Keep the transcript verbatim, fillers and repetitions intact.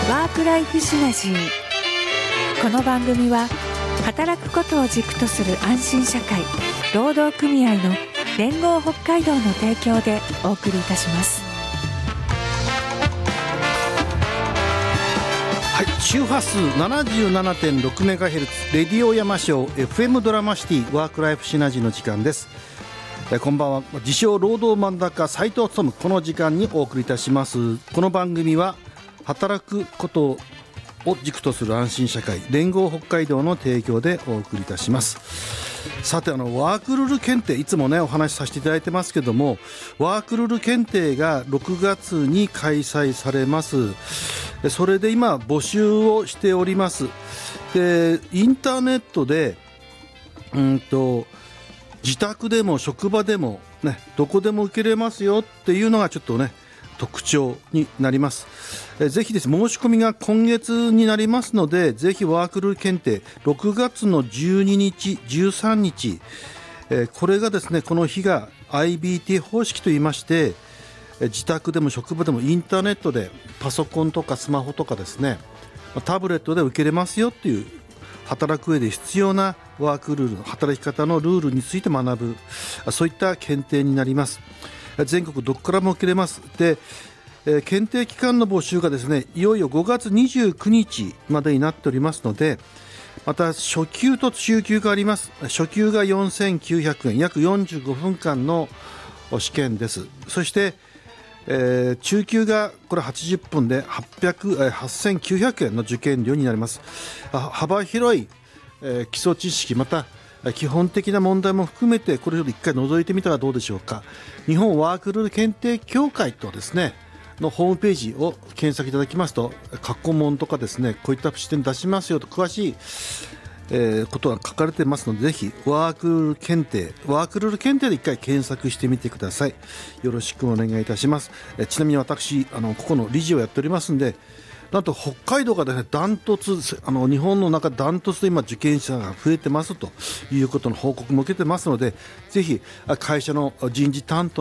ワークライフシナジー。この番組は働くことを軸とする安心社会、労働組合の連合北海道の提供でお送りいたします。 はい、周波数 ななじゅうななてんろくメガヘルツ レディオ山椒 エフエム ドラマシティワークライフシナジーの時間です。えこんばんは。自称労働漫画家斉藤勉、この時間にお送りいたします。この番組は働くことを軸とする安心社会、連合北海道の提供でお送りいたします。さて、あのワークルール検定、いつもねお話しさせていただいてますけども、ワークルール検定がろくがつに開催されます。それで今募集をしております。でインターネットでうんと自宅でも職場でも、ね、どこでも受けれますよっていうのがちょっとね特徴になります。えぜひです、申し込みが今月になりますので、ぜひワークルール検定ろくがつのじゅうににちじゅうさんにち、えこれがですね、この日が アイビーティー 方式といいまして、え自宅でも職場でもインターネットでパソコンとかスマホとかですね、タブレットで受けれますよっていう、働く上で必要なワークルールの働き方のルールについて学ぶ、そういった検定になります。全国どこからも受けれます。で、えー、検定期間の募集がですね、いよいよごがつにじゅうくにちまでになっておりますので、また初級と中級があります。初級がよんせんきゅうひゃくえん、約よんじゅうごふんかんの試験です。そして、えー、中級がこれはちじゅっぷんではっせんきゅうひゃくえんの受験料になります。幅広い、えー、基礎知識、また基本的な問題も含めて、これを一回覗いてみたらどうでしょうか。日本ワークルール検定協会とですねのホームページを検索いただきますと、過去問とかですね、こういった視点出しますよと詳しい、えー、ことが書かれてますので、ぜひワークルール検定ワークルール検定で一回検索してみてください。よろしくお願いいたします。えちなみに私、あのここの理事をやっておりますんで、なんと北海道がですね、ダントツ、あの日本の中ダントツで今受験者が増えてますということの報告も受けてますので、ぜひ会社の人事担当